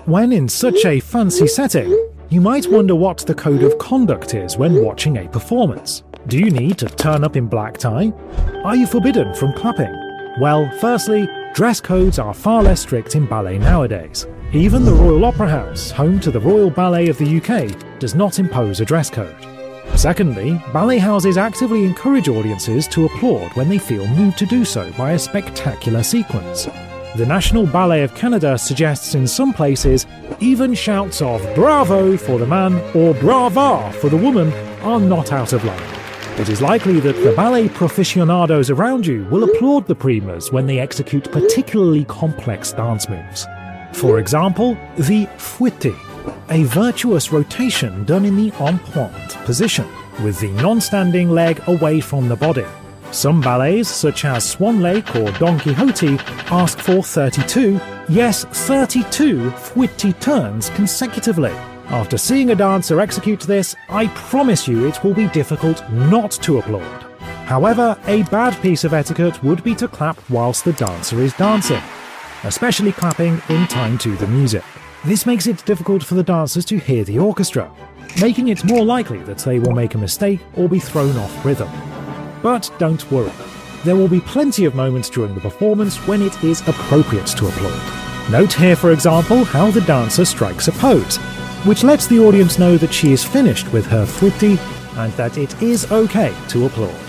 When in such a fancy setting, you might wonder what the code of conduct is when watching a performance. Do you need to turn up in black tie? Are you forbidden from clapping? Well, firstly, dress codes are far less strict in ballet nowadays. Even the Royal Opera House, home to the Royal Ballet of the UK, does not impose a dress code. Secondly, ballet houses actively encourage audiences to applaud when they feel moved to do so by a spectacular sequence. The National Ballet of Canada suggests in some places even shouts of "bravo" for the man or "brava" for the woman are not out of line. It is likely that the ballet proficionados around you will applaud the primas when they execute particularly complex dance moves. For example, the fouette, a virtuous rotation done in the en pointe position, with the non-standing leg away from the body. Some ballets, such as Swan Lake or Don Quixote, ask for 32, yes 32 fouette turns consecutively. After seeing a dancer execute this, I promise you it will be difficult not to applaud. However, a bad piece of etiquette would be to clap whilst the dancer is dancing, especially clapping in time to the music. This makes it difficult for the dancers to hear the orchestra, making it more likely that they will make a mistake or be thrown off rhythm. But don't worry, there will be plenty of moments during the performance when it is appropriate to applaud. Note here, for example, how the dancer strikes a pose, which lets the audience know that she is finished with her fouette and that it is okay to applaud.